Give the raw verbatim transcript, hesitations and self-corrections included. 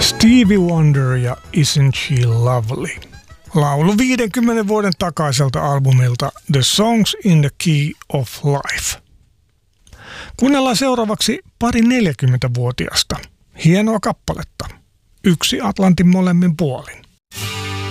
Stevie Wonder ja Isn't She Lovely. Laulu viidenkymmenen vuoden takaiselta albumilta The Songs in the Key of Life. Kuunnellaan seuraavaksi pari neljäkymmentävuotiasta. Hienoa kappaletta. Yksi Atlantin molemmin puolin.